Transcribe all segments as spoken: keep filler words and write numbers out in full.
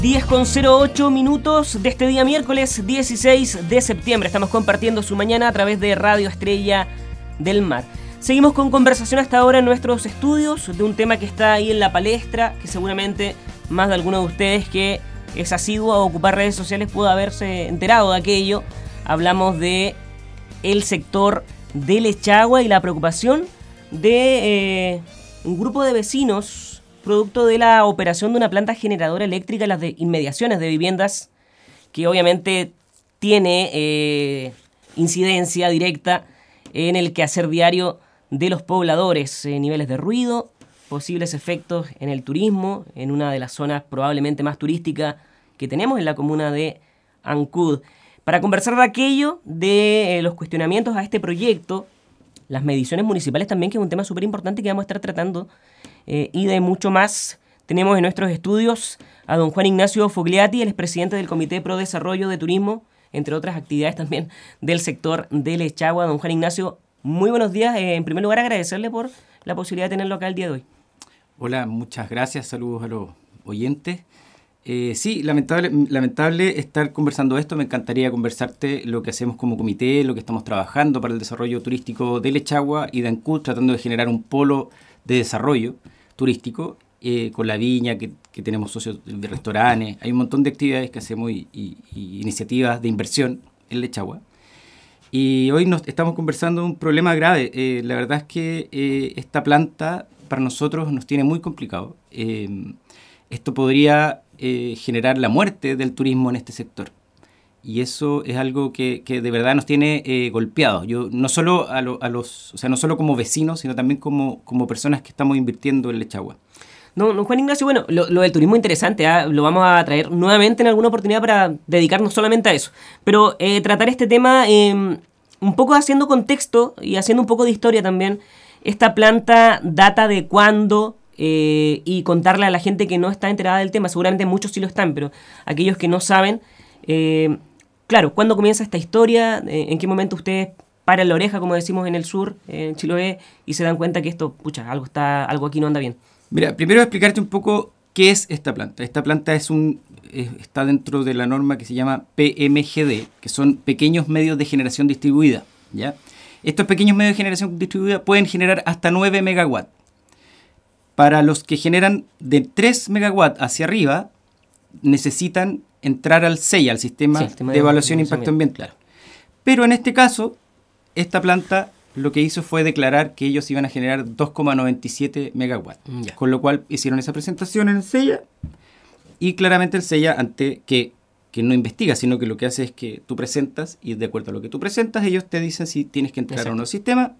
diez con cero ocho minutos de este día miércoles dieciséis de septiembre. Estamos compartiendo su mañana a través de Radio Estrella del Mar. Seguimos con conversación hasta ahora en nuestros estudios de un tema que está ahí en la palestra, que seguramente más de alguno de ustedes que es asiduo a ocupar redes sociales pudo haberse enterado de aquello. Hablamos de el sector de Lechagua y la preocupación de eh, un grupo de vecinos producto de la operación de una planta generadora eléctrica en las de inmediaciones de viviendas que obviamente tiene eh, incidencia directa en el quehacer diario de los pobladores, eh, niveles de ruido, posibles efectos en el turismo, en una de las zonas probablemente más turísticas que tenemos en la comuna de Ancud. Para conversar de aquello, de eh, los cuestionamientos a este proyecto, las mediciones municipales también, que es un tema súper importante que vamos a estar tratando, eh, y de mucho más, tenemos en nuestros estudios a don Juan Ignacio Fogliati, el expresidente del Comité Pro Desarrollo de Turismo, entre otras actividades también del sector de Lechagua. Don Juan Ignacio, muy buenos días. Eh, en primer lugar, agradecerle por la posibilidad de tenerlo acá el día de hoy. Hola, muchas gracias. Saludos a los oyentes. Eh, sí, lamentable, lamentable estar conversando esto. Me encantaría conversarte lo que hacemos como comité, lo que estamos trabajando para el desarrollo turístico de Lechagua y de Ancud, tratando de generar un polo de desarrollo turístico eh, con la viña, que, que tenemos socios de restaurantes. Hay un montón de actividades que hacemos y, y, y iniciativas de inversión en Lechagua. Y hoy nos estamos conversando de un problema grave. Eh, la verdad es que eh, esta planta para nosotros nos tiene muy complicado. Eh, esto podría eh, generar la muerte del turismo en este sector. Y eso es algo que, que de verdad nos tiene eh, golpeados. Yo no solo a, lo, a los, o sea, no solo como vecinos, sino también como, como personas que estamos invirtiendo en Lechagua. No, no, Juan Ignacio, bueno, lo, lo del turismo es interesante, ¿eh? Lo vamos a traer nuevamente en alguna oportunidad para dedicarnos solamente a eso. Pero eh, tratar este tema eh, un poco haciendo contexto y haciendo un poco de historia también. Esta planta data de cuándo eh, y contarle a la gente que no está enterada del tema. Seguramente muchos sí lo están, pero aquellos que no saben... Eh, Claro, ¿cuándo comienza esta historia? ¿En qué momento ustedes paran la oreja, como decimos en el sur, en Chiloé, y se dan cuenta que esto, pucha, algo está, algo aquí no anda bien? Mira, primero explicarte un poco qué es esta planta. Esta planta es un es, está dentro de la norma que se llama P M G D, que son pequeños medios de generación distribuida, ¿ya? Estos pequeños medios de generación distribuida pueden generar hasta nueve megawatts. Para los que generan de tres megawatts hacia arriba, necesitan entrar al S E I A, al Sistema, sí, sistema de, de Evaluación de Impacto Ambiental. Claro. Pero en este caso, esta planta lo que hizo fue declarar que ellos iban a generar dos coma noventa y siete megawatts. Ya. Con lo cual hicieron esa presentación en el S E I A y claramente el S E I A, ante que, que no investiga, sino que lo que hace es que tú presentas y de acuerdo a lo que tú presentas, ellos te dicen si tienes que entrar Exacto. o no al sistema,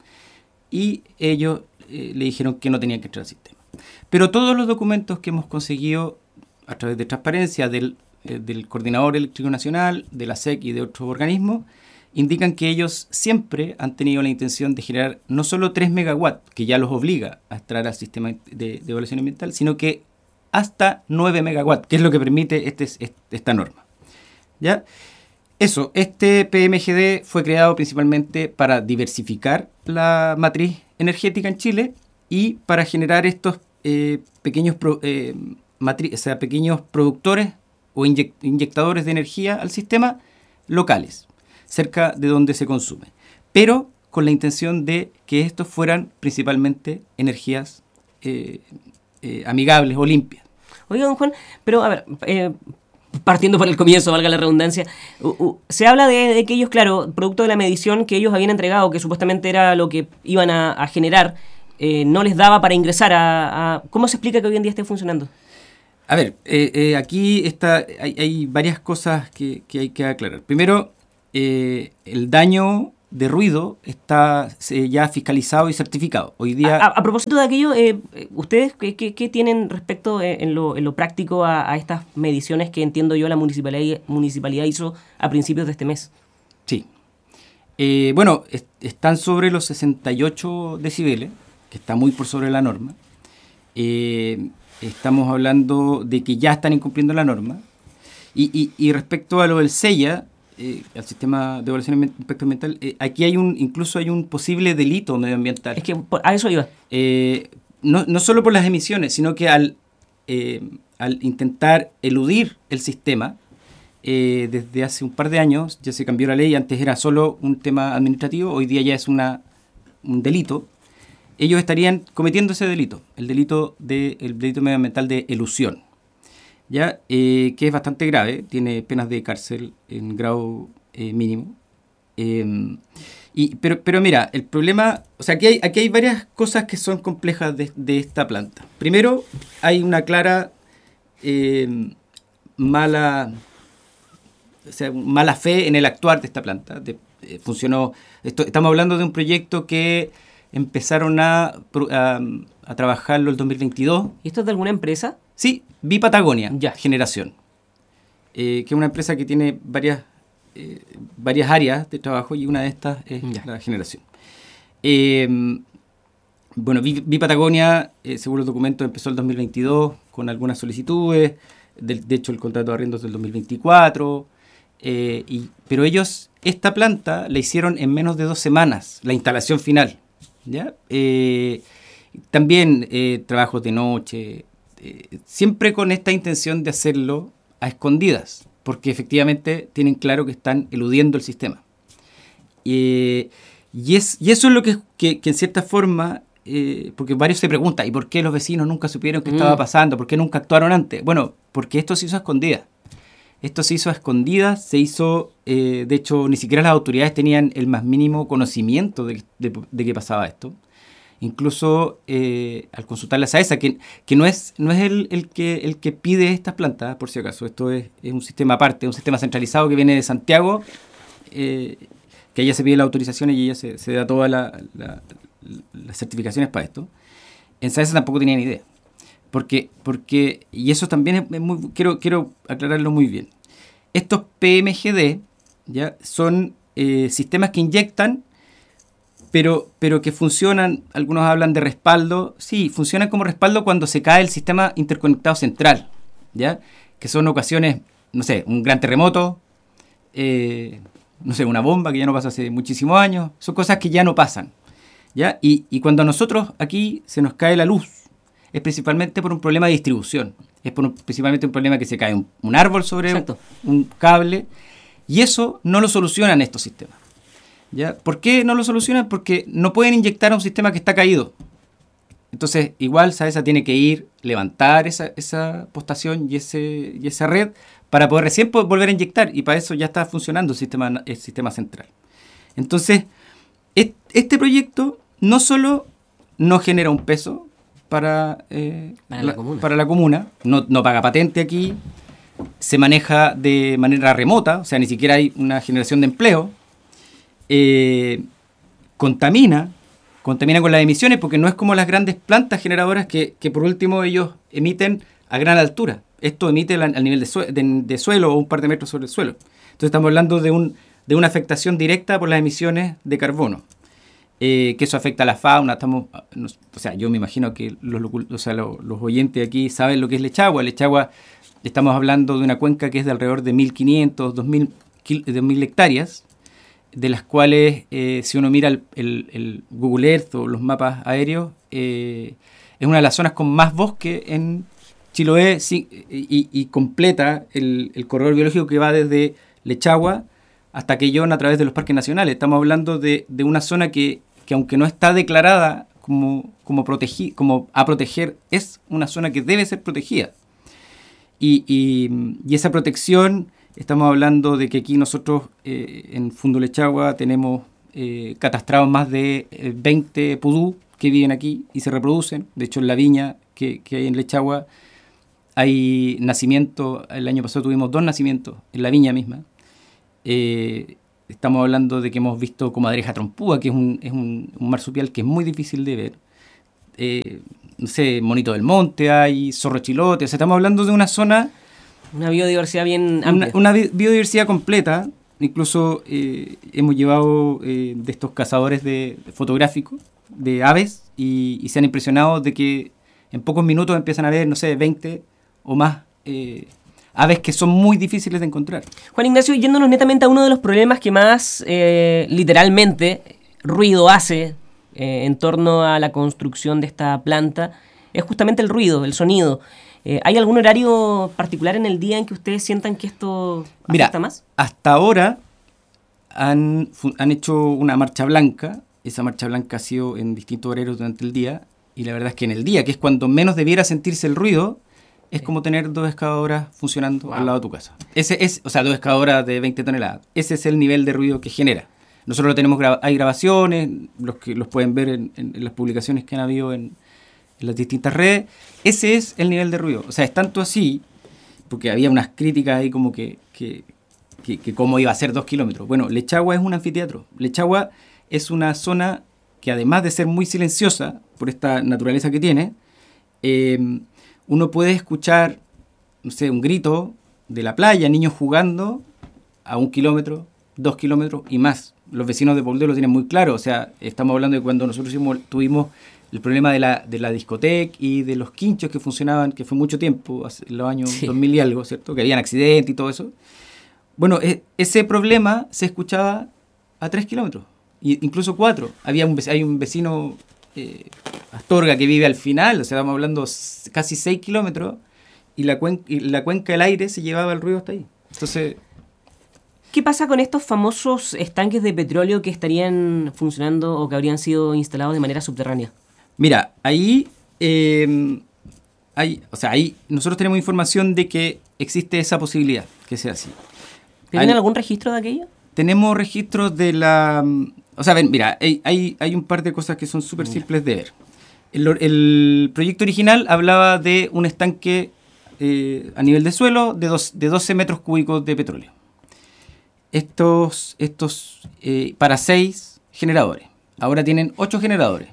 y ellos eh, le dijeron que no tenían que entrar al sistema. Pero todos los documentos que hemos conseguido a través de transparencia del del Coordinador Eléctrico Nacional, de la S E C y de otros organismos, indican que ellos siempre han tenido la intención de generar no solo tres megawatts, que ya los obliga a entrar al sistema de, de evaluación ambiental, sino que hasta nueve megawatts, que es lo que permite este, este, esta norma. ¿Ya? Eso, este P M G D fue creado principalmente para diversificar la matriz energética en Chile y para generar estos eh, pequeños, pro, eh, matri- o sea, pequeños productores o inyect- inyectadores de energía al sistema locales, cerca de donde se consume, pero con la intención de que estos fueran principalmente energías eh, eh, amigables o limpias. Oiga, don Juan, pero a ver, eh, partiendo por el comienzo, valga la redundancia, uh, uh, se habla de, de que ellos, claro, producto de la medición que ellos habían entregado, que supuestamente era lo que iban a, a generar, eh, no les daba para ingresar a, a... ¿Cómo se explica que hoy en día esté funcionando? A ver, eh, eh, aquí está, hay, hay varias cosas que, que hay que aclarar. Primero, eh, el daño de ruido está eh, ya fiscalizado y certificado. Hoy día... A, a, a propósito de aquello, eh, ¿ustedes qué, qué, qué tienen respecto eh, en, lo, en lo práctico a, a estas mediciones que entiendo yo la municipalidad, municipalidad hizo a principios de este mes? Sí. Eh, bueno, est- están sobre los sesenta y ocho decibeles, que está muy por sobre la norma. Eh... Estamos hablando de que ya están incumpliendo la norma. Y, y, y respecto a lo del S E I A, eh, al Sistema de Evaluación de Impacto Ambiental, eh, aquí hay un incluso hay un posible delito medioambiental. Es que a eso iba. Eh, no, no solo por las emisiones, sino que al, eh, al intentar eludir el sistema, eh, desde hace un par de años ya se cambió la ley. Antes era solo un tema administrativo, hoy día ya es una, un delito. Ellos estarían cometiendo ese delito, el delito, de, el delito medioambiental de elusión, ¿ya? Eh, que es bastante grave, tiene penas de cárcel en grado eh, mínimo. Eh, y, pero, pero mira, el problema, o sea, aquí hay, aquí hay varias cosas que son complejas de, de esta planta. Primero, hay una clara eh, mala, o sea, mala fe en el actuar de esta planta. De, eh, funcionó, esto, estamos hablando de un proyecto que empezaron a, a, a trabajarlo el dos mil veintidós. ¿Y esto es de alguna empresa? Sí, Bipatagonia Ya. Generación, eh, que es una empresa que tiene varias, eh, varias áreas de trabajo y una de estas es Ya. la generación. Eh, bueno, Bipatagonia, eh, según los documentos, empezó el dos mil veintidós con algunas solicitudes, de, de hecho el contrato de arriendo es del dos mil veinticuatro, eh, y, pero ellos esta planta la hicieron en menos de dos semanas, la instalación final, ¿ya? Eh, también eh, trabajos de noche, eh, siempre con esta intención de hacerlo a escondidas, porque efectivamente tienen claro que están eludiendo el sistema. Eh, y, es, y eso es lo que, que, que en cierta forma, eh, porque varios se preguntan, ¿y por qué los vecinos nunca supieron qué mm. estaba pasando? ¿Por qué nunca actuaron antes? Bueno, porque esto se hizo a escondidas. Esto se hizo a escondidas, se hizo, eh, de hecho, ni siquiera las autoridades tenían el más mínimo conocimiento de, de, de que pasaba esto. Incluso eh, al consultar la SAESA, que, que no es, no es el, el, que, el que pide estas plantas, por si acaso, esto es, es un sistema aparte, un sistema centralizado que viene de Santiago, eh, que ella se pide la autorización y ella se, se da todas la, la, las certificaciones para esto. En SAESA tampoco tenían idea. Porque, porque, y eso también es, es muy, quiero, quiero aclararlo muy bien. Estos P M G D ya son eh, sistemas que inyectan, pero, pero que funcionan, algunos hablan de respaldo, sí, funcionan como respaldo cuando se cae el sistema interconectado central, ¿ya? Que son ocasiones, no sé, un gran terremoto, eh, no sé, una bomba que ya no pasa hace muchísimos años, son cosas que ya no pasan, ¿ya? Y, y cuando a nosotros aquí se nos cae la luz, es principalmente por un problema de distribución. Es por un, principalmente un problema que se cae un, un árbol sobre un, un cable. Y eso no lo solucionan estos sistemas. ¿Ya? ¿Por qué no lo solucionan? Porque no pueden inyectar a un sistema que está caído. Entonces, igual SAESA tiene que ir, levantar esa, esa postación y, ese, y esa red para poder recién poder volver a inyectar. Y para eso ya está funcionando el sistema, el sistema central. Entonces, este proyecto no solo no genera un peso Para, eh, para, la comuna. para la comuna, no, no paga patente aquí, se maneja de manera remota, o sea, ni siquiera hay una generación de empleo, eh, contamina, contamina con las emisiones, porque no es como las grandes plantas generadoras que, que por último ellos emiten a gran altura. Esto emite al, al nivel de, sue, de, de suelo o un par de metros sobre el suelo. Entonces estamos hablando de, un, de una afectación directa por las emisiones de carbono. Eh, que eso afecta a la fauna. Estamos, no, o sea, yo me imagino que los, o sea, los, los oyentes aquí saben lo que es Lechagua. Lechagua, estamos hablando de una cuenca que es de alrededor de mil quinientas, dos mil hectáreas, de las cuales, eh, si uno mira el, el, el Google Earth o los mapas aéreos, eh, es una de las zonas con más bosque en Chiloé, sí, y, y completa el, el corredor biológico que va desde Lechagua hasta Quellón a través de los parques nacionales. Estamos hablando de, de una zona que que aunque no está declarada como, como, protegi, como a proteger, es una zona que debe ser protegida. Y, y, y esa protección, estamos hablando de que aquí nosotros eh, en Fundo Lechagua tenemos eh, catastrados más de eh, veinte pudú que viven aquí y se reproducen. De hecho, en la viña que, que hay en Lechagua hay nacimientos. El año pasado tuvimos dos nacimientos en la viña misma. Eh, Estamos hablando de que hemos visto comadreja trompúa, que es un, es un, un marsupial que es muy difícil de ver. Eh, no sé, monito del monte hay, zorro chilote. O sea, estamos hablando de una zona... Una biodiversidad bien amplia. Una, una biodiversidad completa. Incluso eh, hemos llevado eh, de estos cazadores de, de fotográficos de aves y, y se han impresionado de que en pocos minutos empiezan a ver, no sé, veinte o más eh, aves que son muy difíciles de encontrar. Juan Ignacio, yéndonos netamente a uno de los problemas que más eh, literalmente ruido hace eh, en torno a la construcción de esta planta, es justamente el ruido, el sonido. Eh, ¿Hay algún horario particular en el día en que ustedes sientan que esto Mira, afecta más? Hasta ahora han, han hecho una marcha blanca. Esa marcha blanca ha sido en distintos horarios durante el día. Y la verdad es que en el día, que es cuando menos debiera sentirse el ruido, es sí. como tener dos excavadoras funcionando wow. al lado de tu casa. Ese es, o sea, dos excavadoras de veinte toneladas. Ese es el nivel de ruido que genera. Nosotros lo tenemos, hay grabaciones, los que los pueden ver en, en, en las publicaciones que han habido en, en las distintas redes. Ese es el nivel de ruido. O sea, es tanto así, porque había unas críticas ahí como que, que, que, que cómo iba a ser dos kilómetros. Bueno, Lechagua es un anfiteatro. Lechagua es una zona que, además de ser muy silenciosa, por esta naturaleza que tiene, eh, uno puede escuchar, no sé, un grito de la playa, niños jugando a un kilómetro, dos kilómetros y más. Los vecinos de Poblete lo tienen muy claro. O sea, estamos hablando de cuando nosotros hicimos, tuvimos el problema de la, de la discoteca y de los quinchos que funcionaban, que fue mucho tiempo, en los años sí. dos mil y algo, ¿cierto? Que habían accidentes y todo eso. Bueno, e- ese problema se escuchaba a tres kilómetros, y incluso cuatro. Había un, hay un vecino, eh, Astorga, que vive al final, o sea, estamos hablando casi seis kilómetros, y la, cuen- y la cuenca del aire se llevaba el ruido hasta ahí. Entonces... ¿Qué pasa con estos famosos estanques de petróleo que estarían funcionando o que habrían sido instalados de manera subterránea? Mira, ahí, eh, hay, o sea, ahí nosotros tenemos información de que existe esa posibilidad, que sea así. ¿Tienen algún registro de aquello? Tenemos registros de la... O sea, ven, mira, hay, hay, hay un par de cosas que son súper simples de ver. El, el proyecto original hablaba de un estanque eh, a nivel de suelo de, dos, de doce metros cúbicos de petróleo. Estos, estos eh, para seis generadores. Ahora tienen ocho generadores.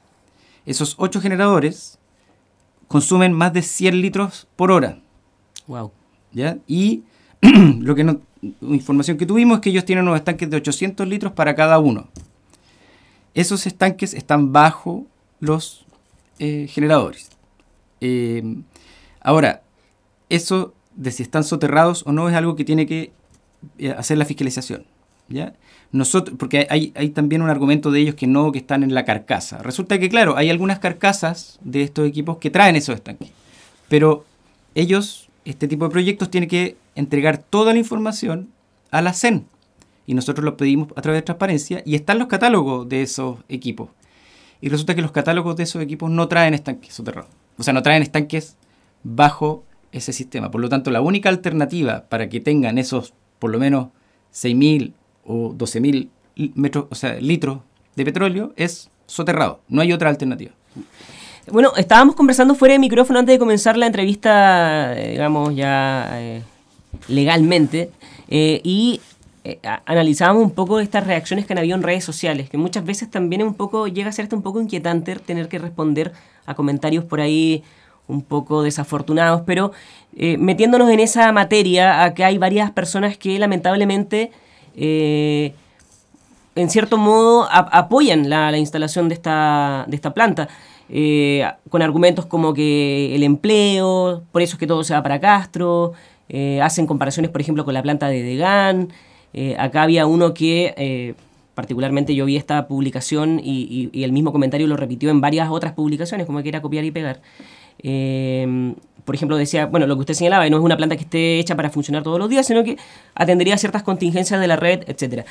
Esos ocho generadores consumen más de cien litros por hora. Wow. ¿Ya? Y lo que no, información que tuvimos es que ellos tienen unos estanques de ochocientos litros para cada uno. Esos estanques están bajo los eh, generadores. Eh, ahora, eso de si están soterrados o no es algo que tiene que hacer la fiscalización, ¿ya? Nosotros, porque hay, hay también un argumento de ellos que no, que están en la carcasa. Resulta que, claro, hay algunas carcasas de estos equipos que traen esos estanques, pero ellos, este tipo de proyectos, tienen que entregar toda la información a la C E N, y nosotros lo pedimos a través de transparencia, y están los catálogos de esos equipos. Y resulta que los catálogos de esos equipos no traen estanques soterrados, o sea, no traen estanques bajo ese sistema. Por lo tanto, la única alternativa para que tengan esos por lo menos seis mil o doce mil metros, o sea, litros de petróleo es soterrado. No hay otra alternativa. Bueno, estábamos conversando fuera de micrófono antes de comenzar la entrevista, digamos, ya eh, legalmente, eh, y eh, analizábamos un poco estas reacciones que han habido en redes sociales, que muchas veces también es un poco, llega a ser hasta un poco inquietante tener que responder a comentarios por ahí un poco desafortunados, pero eh, metiéndonos en esa materia, acá hay varias personas que lamentablemente eh, en cierto modo a, apoyan la, la instalación de esta, de esta planta, eh, con argumentos como que el empleo, por eso es que todo se va para Castro, eh, hacen comparaciones por ejemplo con la planta de Degan. Eh, acá había uno que eh, particularmente yo vi esta publicación y, y, y el mismo comentario lo repitió en varias otras publicaciones, como que era copiar y pegar. Eh, por ejemplo, decía, bueno, lo que usted señalaba, no es una planta que esté hecha para funcionar todos los días, sino que atendería ciertas contingencias de la red, etcétera.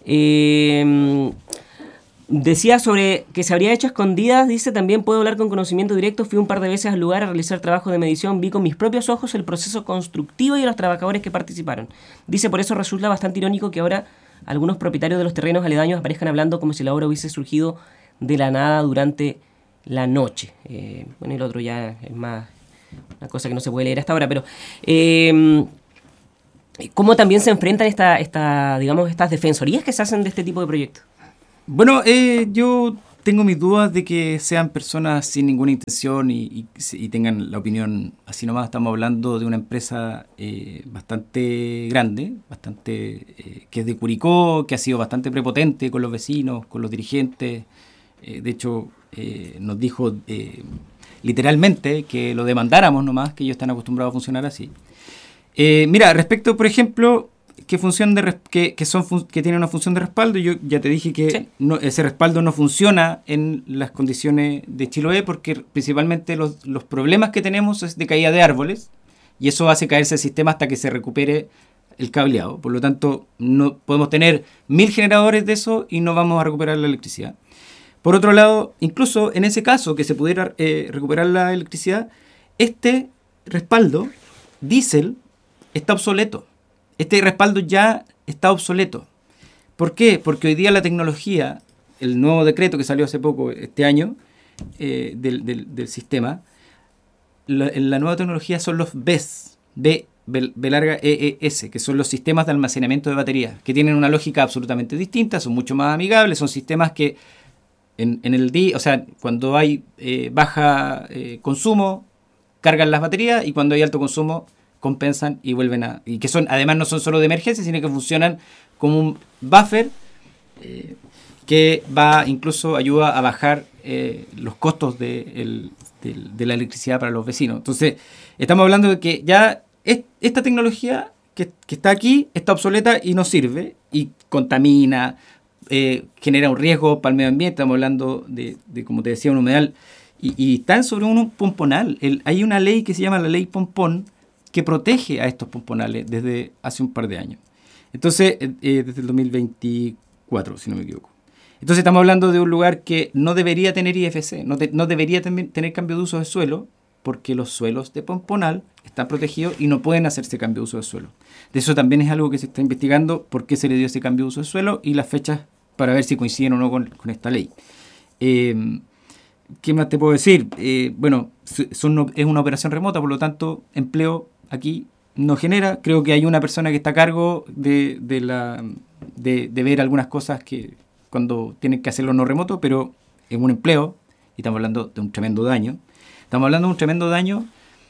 Eh, decía sobre que se habría hecho a escondidas, dice, también puedo hablar con conocimiento directo, fui un par de veces al lugar a realizar trabajo de medición, vi con mis propios ojos el proceso constructivo y a los trabajadores que participaron. Dice, por eso resulta bastante irónico que ahora algunos propietarios de los terrenos aledaños aparezcan hablando como si la obra hubiese surgido de la nada durante la noche. Eh, bueno, y el otro ya es más una cosa que no se puede leer hasta ahora, pero eh, ¿cómo también se enfrentan esta, esta, digamos, estas defensorías que se hacen de este tipo de proyectos? Bueno, eh, yo tengo mis dudas de que sean personas sin ninguna intención y, y, y tengan la opinión así nomás. Estamos hablando de una empresa eh, bastante grande, bastante eh, que es de Curicó, que ha sido bastante prepotente con los vecinos, con los dirigentes. Eh, de hecho, eh, nos dijo eh, literalmente que lo demandáramos nomás, que ellos están acostumbrados a funcionar así. Eh, mira, respecto, por ejemplo, que, función de res, que, que, son, que tienen una función de respaldo. Yo ya te dije que sí. no, ese respaldo no funciona en las condiciones de Chiloé porque principalmente los, los problemas que tenemos es de caída de árboles y eso hace caerse el sistema hasta que se recupere el cableado. Por lo tanto, no podemos tener mil generadores de eso y no vamos a recuperar la electricidad. Por otro lado, incluso en ese caso que se pudiera eh, recuperar la electricidad, este respaldo diésel está obsoleto. Este respaldo ya está obsoleto. ¿Por qué? Porque hoy día la tecnología, el nuevo decreto que salió hace poco, este año, eh, del, del, del sistema, la, la nueva tecnología son los B E S, B, B, B larga E E S, que son los sistemas de almacenamiento de baterías, que tienen una lógica absolutamente distinta, son mucho más amigables, son sistemas que en, en el día, o sea, cuando hay eh, baja eh, consumo, cargan las baterías y cuando hay alto consumo, compensan y vuelven a... Y que son, además no son solo de emergencia, sino que funcionan como un buffer eh, que va, incluso ayuda a bajar eh, los costos de, el, de, de la electricidad para los vecinos. Entonces, estamos hablando de que ya es, esta tecnología que, que está aquí está obsoleta y no sirve y contamina, eh, genera un riesgo para el medio ambiente. Estamos hablando de, de como te decía, un humedal. Y, y están sobre un pomponal. El, hay una ley que se llama la ley Pompón, que protege a estos pomponales desde hace un par de años. Entonces, eh, desde el dos mil veinticuatro, si no me equivoco. Entonces estamos hablando de un lugar que no debería tener I F C, no, te, no debería ten, tener cambio de uso de suelo, porque los suelos de pomponal están protegidos y no pueden hacerse cambio de uso de suelo. De eso también es algo que se está investigando, por qué se le dio ese cambio de uso de suelo y las fechas para ver si coinciden o no con, con esta ley. Eh, ¿Qué más te puedo decir? Eh, bueno, son, es una operación remota, por lo tanto, empleo aquí no genera. Creo que hay una persona que está a cargo de, de, la, de, de ver algunas cosas que cuando tienen que hacerlo no remoto, pero es un empleo y estamos hablando de un tremendo daño. Estamos hablando de un tremendo daño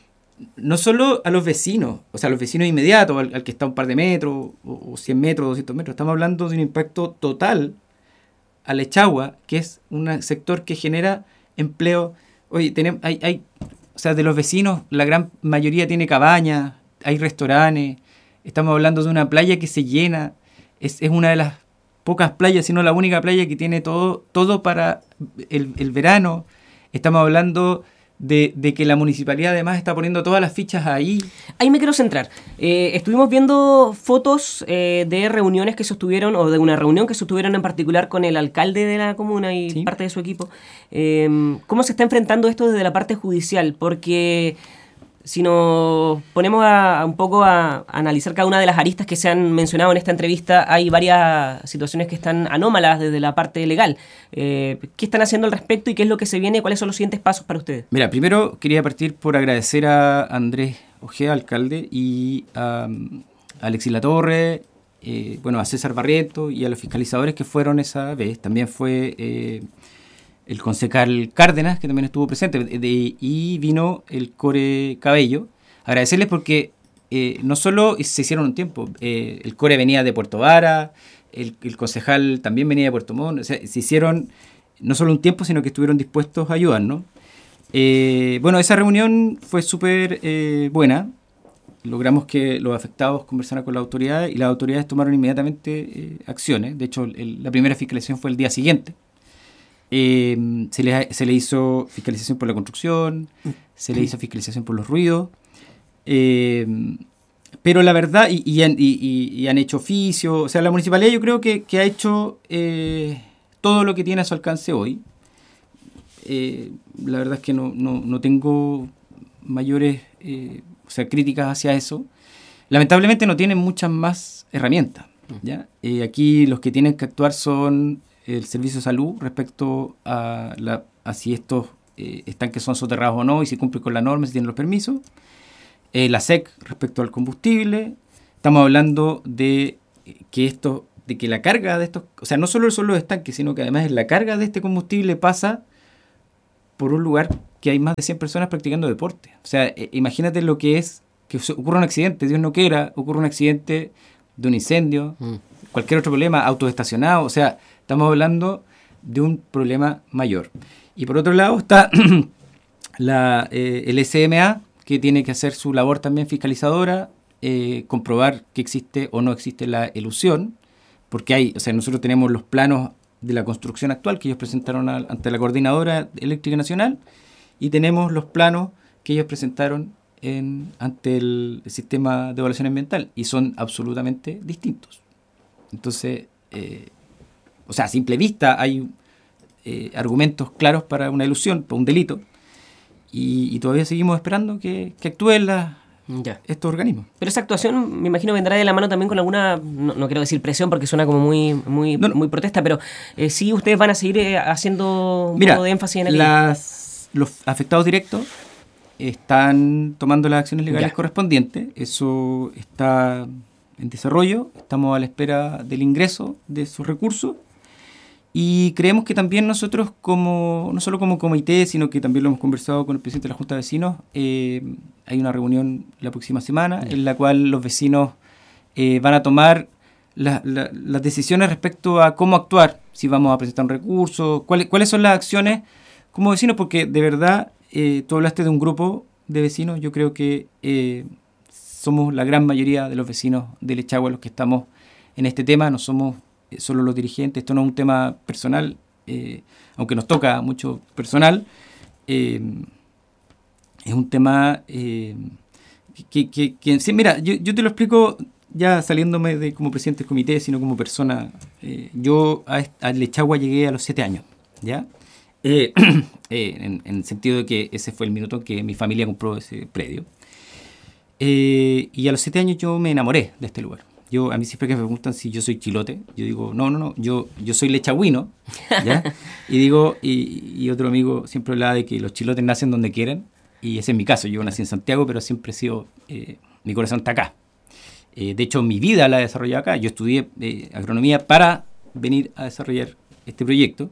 no solo a los vecinos, o sea, a los vecinos inmediatos, al, al que está a un par de metros, o, o cien metros, doscientos metros. Estamos hablando de un impacto total a la Echagua, que es un sector que genera empleo. Oye, tenemos, hay, hay O sea, de los vecinos, la gran mayoría tiene cabañas, hay restaurantes. Estamos hablando de una playa que se llena. Es, es una de las pocas playas, si no la única playa que tiene todo, todo para el, el verano. Estamos hablando de, de que la municipalidad además está poniendo todas las fichas ahí. Ahí me quiero centrar. Eh, estuvimos viendo fotos eh, de reuniones que sostuvieron, o de una reunión que sostuvieron en particular con el alcalde de la comuna y sí. parte de su equipo. Eh, ¿Cómo se está enfrentando esto desde la parte judicial? Porque si nos ponemos a, a un poco a, a analizar cada una de las aristas que se han mencionado en esta entrevista, hay varias situaciones que están anómalas desde la parte legal. Eh, ¿Qué están haciendo al respecto y qué es lo que se viene? ¿Cuáles son los siguientes pasos para ustedes? Mira, primero quería partir por agradecer a Andrés Ojeda, alcalde, y a, a Alexis Latorre, eh, bueno, a César Barriento y a los fiscalizadores que fueron esa vez. También fue eh, el concejal Cárdenas, que también estuvo presente, de, de, y vino el Core Cabello. Agradecerles porque eh, no solo se hicieron un tiempo, eh, el Core venía de Puerto Vara, el, el concejal también venía de Puerto Montt, o sea, se hicieron no solo un tiempo, sino que estuvieron dispuestos a ayudarnos. Eh, bueno, esa reunión fue súper eh, buena. Logramos que los afectados conversaran con la autoridad y las autoridades tomaron inmediatamente eh, acciones. De hecho, el, la primera fiscalización fue el día siguiente. Eh, se, le, se le hizo fiscalización por la construcción, se le hizo fiscalización por los ruidos, eh, pero la verdad, y, y, han, y, y han hecho oficio, o sea, la municipalidad yo creo que, que ha hecho eh, todo lo que tiene a su alcance hoy. Eh, la verdad es que no, no, no tengo mayores eh, o sea, críticas hacia eso. Lamentablemente no tienen muchas más herramientas, ¿ya? Eh, aquí los que tienen que actuar son el Servicio de Salud respecto a, la, a si estos eh, estanques son soterrados o no y si cumplen con la norma, si tienen los permisos. Eh, la S E C respecto al combustible. Estamos hablando de que esto, de que la carga de estos, o sea, no solo son los estanques, sino que además la carga de este combustible pasa por un lugar que hay más de cien personas practicando deporte. O sea, eh, imagínate lo que es que ocurra un accidente, Dios no quiera, ocurre un accidente de un incendio, mm. cualquier otro problema, autos estacionados, o sea, estamos hablando de un problema mayor. Y por otro lado está la, eh, el S M A, que tiene que hacer su labor también fiscalizadora, eh, comprobar que existe o no existe la elusión, porque hay, o sea, nosotros tenemos los planos de la construcción actual que ellos presentaron a, ante la Coordinadora Eléctrica Nacional, y tenemos los planos que ellos presentaron en, ante el, el sistema de evaluación ambiental, y son absolutamente distintos. Entonces, eh, o sea, a simple vista hay eh, argumentos claros para una elusión, para un delito, y, y todavía seguimos esperando que, que actúen la, ya. estos organismos. Pero esa actuación, me imagino, vendrá de la mano también con alguna, no, no quiero decir presión porque suena como muy muy, no, no. muy protesta, pero eh, sí ustedes van a seguir eh, haciendo un Mira, poco de énfasis en el... Las, los afectados directos están tomando las acciones legales ya. correspondientes. Eso está en desarrollo. Estamos a la espera del ingreso de esos recursos. Y creemos que también nosotros, como no solo como comité, sino que también lo hemos conversado con el presidente de la Junta de Vecinos, eh, hay una reunión la próxima semana yeah. en la cual los vecinos eh, van a tomar la, la, las decisiones respecto a cómo actuar, si vamos a presentar un recurso, cuáles, cuáles son las acciones como vecinos, porque de verdad, eh, tú hablaste de un grupo de vecinos, yo creo que eh, somos la gran mayoría de los vecinos de Lechagua los que estamos en este tema, no somos solo los dirigentes, esto no es un tema personal, eh, aunque nos toca mucho personal, eh, es un tema eh, que, que, que sí, mira, yo, yo te lo explico ya saliéndome de como presidente del comité, sino como persona. Eh, yo a, a Lechagua llegué a los siete años, ¿ya? Eh, eh, en, en el sentido de que ese fue el minuto en que mi familia compró ese predio. Eh, y a los siete años yo me enamoré de este lugar. Yo, a mí siempre que me preguntan si yo soy chilote, yo digo, no, no, no, yo, yo soy lechagüino, ¿ya? Y digo, y, y otro amigo siempre hablaba de que los chilotes nacen donde quieren, y ese es mi caso. Yo nací en Santiago, pero siempre he sido, eh, mi corazón está acá. Eh, de hecho, mi vida la he desarrollado acá. Yo estudié eh, agronomía para venir a desarrollar este proyecto,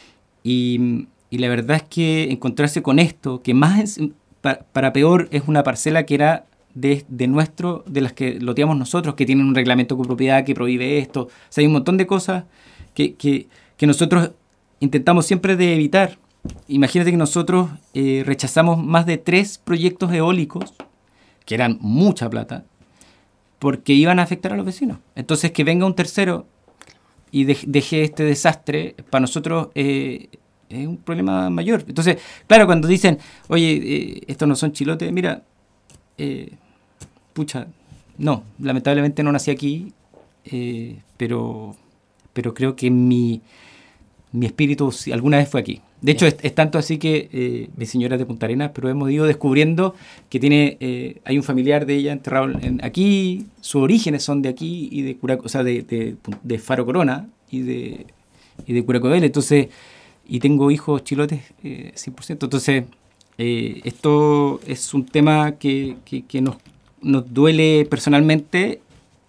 y, y la verdad es que encontrarse con esto, que más es, para, para peor, es una parcela que era De, de nuestro, de las que loteamos nosotros, que tienen un reglamento de copropiedad que prohíbe esto. O sea, hay un montón de cosas que, que, que nosotros intentamos siempre de evitar. Imagínate que nosotros eh, rechazamos más de tres proyectos eólicos, que eran mucha plata, porque iban a afectar a los vecinos. Entonces, que venga un tercero y de, deje este desastre, para nosotros eh, es un problema mayor. Entonces, claro, cuando dicen, oye, eh, estos no son chilotes, mira, eh, pucha, no, lamentablemente no nací aquí, eh, pero, pero creo que mi, mi espíritu alguna vez fue aquí. De hecho, es, es tanto así que eh, mi señora es de Punta Arenas, pero hemos ido descubriendo que tiene, eh, hay un familiar de ella enterrado en, aquí, sus orígenes son de aquí, y de Curaco, o sea, de, de, de Faro Corona y de, y de Curacovel, entonces, y tengo hijos chilotes, eh, cien por ciento, entonces, eh, esto es un tema que, que, que nos nos duele personalmente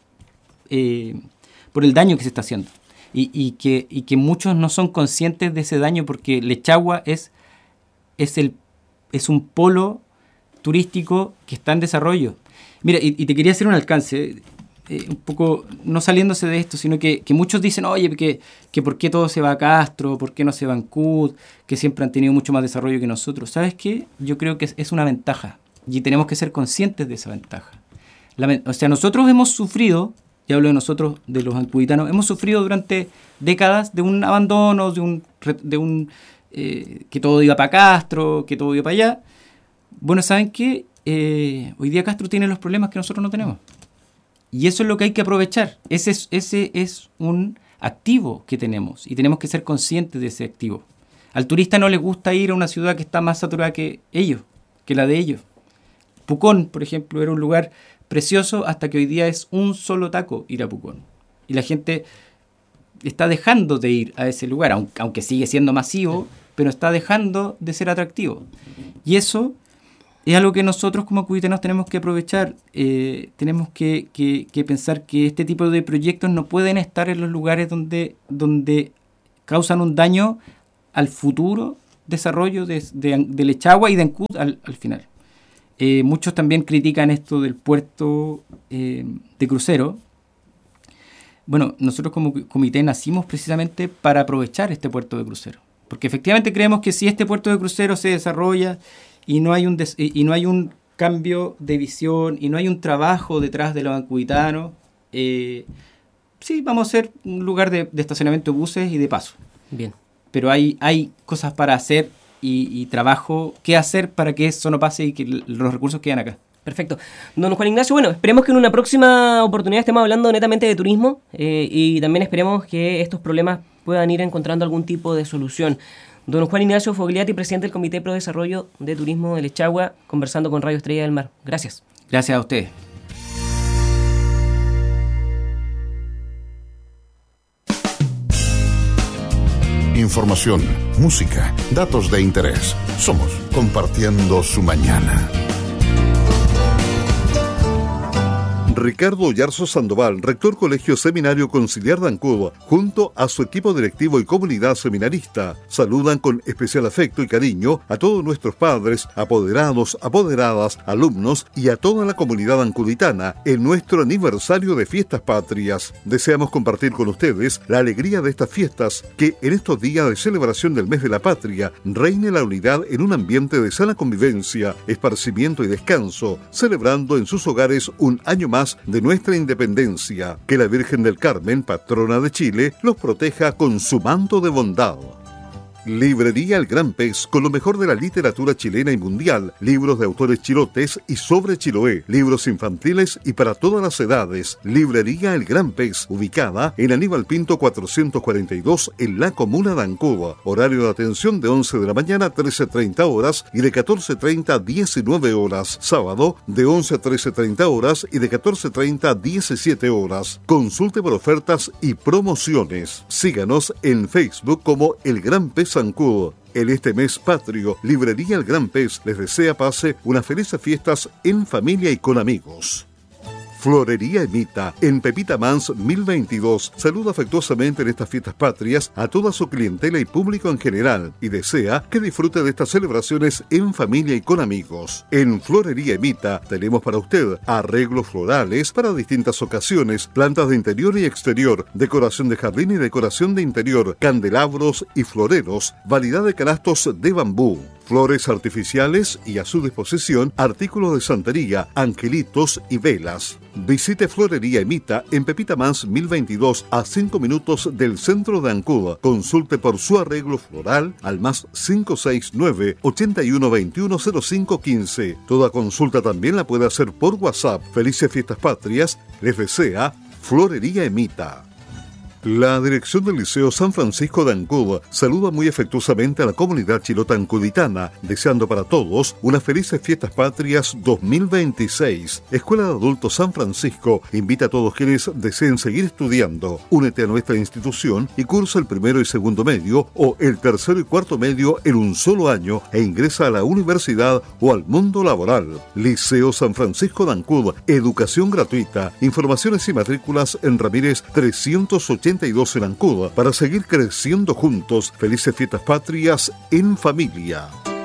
eh, por el daño que se está haciendo y, y, que, y que muchos no son conscientes de ese daño, porque Lechagua es, es, el, es un polo turístico que está en desarrollo. Mira, y, y te quería hacer un alcance, eh, un poco no saliéndose de esto, sino que, que muchos dicen, oye, que, que por qué todo se va a Castro, por qué no se va a Ancud, que siempre han tenido mucho más desarrollo que nosotros. ¿Sabes qué? Yo creo que es, es una ventaja. Y tenemos que ser conscientes de esa ventaja. La, o sea, nosotros hemos sufrido, y hablo de nosotros, de los ancuditanos, hemos sufrido durante décadas de un abandono, de un, de un eh, que todo iba para Castro, que todo iba para allá. Bueno, ¿saben qué? Eh, hoy día Castro tiene los problemas que nosotros no tenemos. Y eso es lo que hay que aprovechar. Ese es, ese es un activo que tenemos, y tenemos que ser conscientes de ese activo. Al turista no le gusta ir a una ciudad que está más saturada que ellos, que la de ellos. Pucón, por ejemplo, era un lugar precioso hasta que hoy día es un solo taco ir a Pucón. Y la gente está dejando de ir a ese lugar, aunque, aunque sigue siendo masivo, pero está dejando de ser atractivo. Y eso es algo que nosotros como ancuditanos tenemos que aprovechar. Eh, tenemos que, que, que pensar que este tipo de proyectos no pueden estar en los lugares donde, donde causan un daño al futuro desarrollo de, de, de Lechagua y de Ancud al, al final. Eh, muchos también critican esto del puerto eh, de crucero. Bueno, nosotros como comité nacimos precisamente para aprovechar este puerto de crucero, porque efectivamente creemos que si este puerto de crucero se desarrolla y no hay un des- y no hay un cambio de visión y no hay un trabajo detrás de los ancuditanos, eh, sí, vamos a ser un lugar de, de estacionamiento de buses y de paso. Bien. Pero hay, hay cosas para hacer y, y trabajo que hacer para que eso no pase y que los recursos queden acá. Perfecto. Don Juan Ignacio, bueno, esperemos que en una próxima oportunidad estemos hablando netamente de turismo eh, y también esperemos que estos problemas puedan ir encontrando algún tipo de solución. Don Juan Ignacio Fogliati, presidente del Comité Pro Desarrollo de Turismo de Lechagua, conversando con Radio Estrella del Mar. Gracias. Gracias a ustedes. Información, música, datos de interés. Somos Compartiendo su Mañana. Ricardo Yarzo Sandoval, rector Colegio Seminario Conciliar de Ancud, junto a su equipo directivo y comunidad seminarista, saludan con especial afecto y cariño a todos nuestros padres, apoderados, apoderadas, alumnos y a toda la comunidad ancuditana en nuestro aniversario de Fiestas Patrias. Deseamos compartir con ustedes la alegría de estas fiestas, que en estos días de celebración del mes de la patria reine la unidad en un ambiente de sana convivencia, esparcimiento y descanso, celebrando en sus hogares un año más de nuestra independencia. Que la Virgen del Carmen, patrona de Chile, los proteja con su manto de bondad. Librería El Gran Pez, con lo mejor de la literatura chilena y mundial, libros de autores chilotes y sobre Chiloé, libros infantiles y para todas las edades. Librería El Gran Pez, ubicada en Aníbal Pinto cuatrocientos cuarenta y dos en la comuna de Ancud. Horario de atención de once de la mañana a trece treinta horas y de catorce treinta a diecinueve horas. Sábado de once a trece treinta horas y de catorce treinta a diecisiete horas. Consulte por ofertas y promociones. Síganos en Facebook como El Gran Pez Ancud. En este mes patrio, Librería El Gran Pez les desea pase unas felices fiestas en familia y con amigos. Florería Emita, en Pepita Mans mil veintidós, saluda afectuosamente en estas fiestas patrias a toda su clientela y público en general y desea que disfrute de estas celebraciones en familia y con amigos. En Florería Emita tenemos para usted arreglos florales para distintas ocasiones, plantas de interior y exterior, decoración de jardín y decoración de interior, candelabros y floreros, variedad de canastos de bambú, flores artificiales y a su disposición artículos de santería, angelitos y velas. Visite Florería Emita en Pepita Mans mil veintidós a cinco minutos del centro de Ancud. Consulte por su arreglo floral al más cinco seis nueve, ochenta y uno veintiuno cero cinco quince. Toda consulta también la puede hacer por WhatsApp. Felices Fiestas Patrias les desea Florería Emita. La dirección del Liceo San Francisco de Ancud saluda muy afectuosamente a la comunidad chilota ancuditana, deseando para todos unas felices Fiestas Patrias dos mil veintiséis. Escuela de Adultos San Francisco invita a todos quienes deseen seguir estudiando. Únete a nuestra institución y cursa el primero y segundo medio o el tercero y cuarto medio en un solo año e ingresa a la universidad o al mundo laboral. Liceo San Francisco de Ancud, educación gratuita. Informaciones y matrículas en Ramírez trescientos ochenta y dos en Ancud, para seguir creciendo juntos. Felices Fiestas Patrias en familia.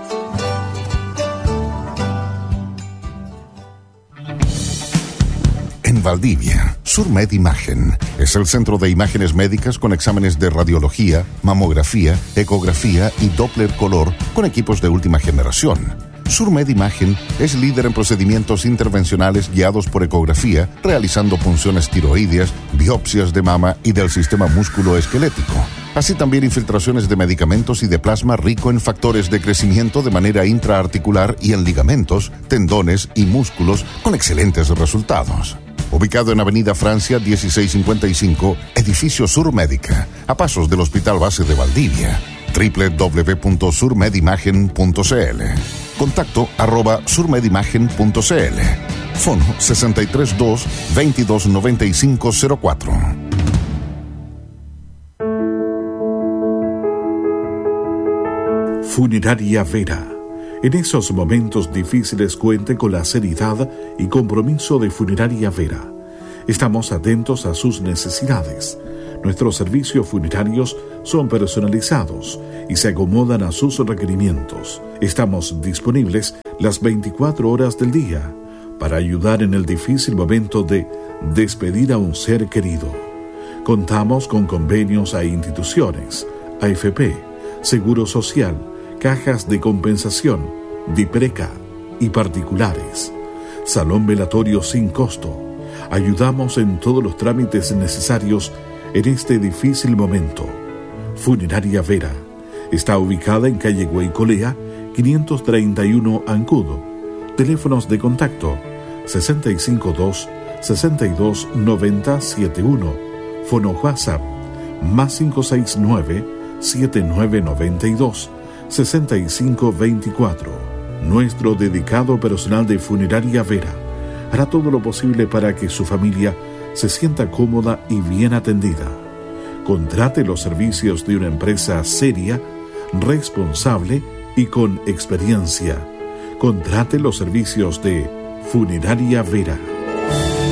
En Valdivia, Surmed Imagen es el centro de imágenes médicas con exámenes de radiología, mamografía, ecografía y Doppler color con equipos de última generación. Surmed Imagen es líder en procedimientos intervencionales guiados por ecografía, realizando punciones tiroideas, biopsias de mama y del sistema músculo-esquelético. Así también infiltraciones de medicamentos y de plasma rico en factores de crecimiento de manera intraarticular y en ligamentos, tendones y músculos con excelentes resultados. Ubicado en Avenida Francia dieciséis cincuenta y cinco, Edificio Surmédica, a pasos del Hospital Base de Valdivia. doble u doble u doble u punto surmedimagen punto c l. Contacto arroba surmedimagen punto c l. Fono sesenta y tres dos, veintidós noventa y cinco cero cuatro. Funeraria Vera. En esos momentos difíciles cuente con la seriedad y compromiso de Funeraria Vera. Estamos atentos a sus necesidades. Nuestros servicios funerarios son personalizados y se acomodan a sus requerimientos. Estamos disponibles las veinticuatro horas del día para ayudar en el difícil momento de despedir a un ser querido. Contamos con convenios a instituciones, A F P, Seguro Social, cajas de compensación, DIPRECA, y particulares. Salón velatorio sin costo. Ayudamos en todos los trámites necesarios en este difícil momento. Funeraria Vera. Está ubicada en calle Guaycolea, quinientos treinta y uno Ancudo. Teléfonos de contacto sesenta y cinco dos, sesenta y dos, noventa, setenta y uno. Fono WhatsApp más cinco seis nueve, siete nueve nueve dos, seis cinco dos cuatro. Nuestro dedicado personal de Funeraria Vera hará todo lo posible para que su familia se sienta cómoda y bien atendida. Contrate los servicios de una empresa seria, responsable y con experiencia. Contrate los servicios de Funeraria Vera.